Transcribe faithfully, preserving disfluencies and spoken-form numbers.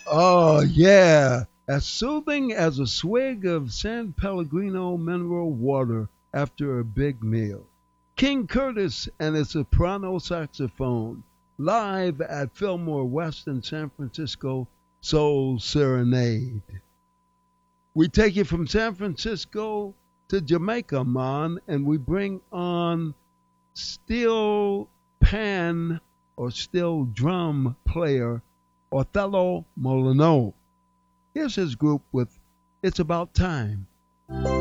Oh, yeah. As soothing as a swig of San Pellegrino mineral water after a big meal. King Curtis and his soprano saxophone live at Fillmore West in San Francisco Soul Serenade. We take you from San Francisco to Jamaica, man, and we bring on steel pan or steel drum player Othello Molino. Here's his group with It's About Time.